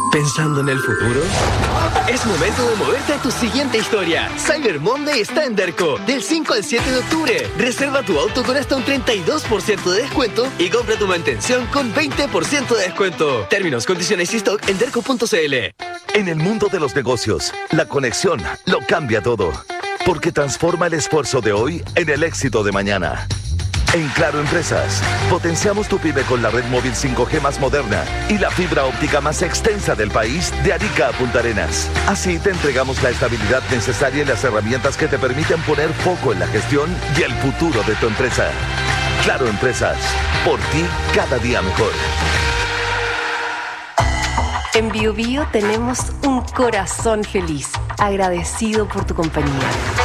¿Pensando en el futuro? Es momento de moverte a tu siguiente historia. Cyber Monday está en Derco, del 5 al 7 de octubre. Reserva tu auto con hasta un 32% de descuento y compra tu mantención con 20% de descuento. Términos, condiciones y stock en derco.cl. En el mundo de los negocios, la conexión lo cambia todo, porque transforma el esfuerzo de hoy en el éxito de mañana. En Claro Empresas, potenciamos tu pyme con la red móvil 5G más moderna y la fibra óptica más extensa del país, de Arica a Punta Arenas. Así te entregamos la estabilidad necesaria y las herramientas que te permiten poner foco en la gestión y el futuro de tu empresa. Claro Empresas, por ti cada día mejor. En Bio Bio tenemos un corazón feliz, agradecido por tu compañía.